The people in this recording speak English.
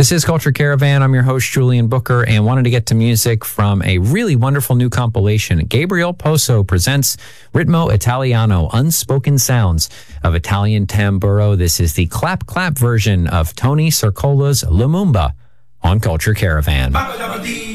This is Culture Caravan. I'm your host, Julian Booker, and wanted to get to music from a really wonderful new compilation. Gabriel Poso presents Ritmo Italiano, Unspoken Sounds of Italian Tamburo. This is the clap-clap version of Tony Sercola's Lumumba on Culture Caravan.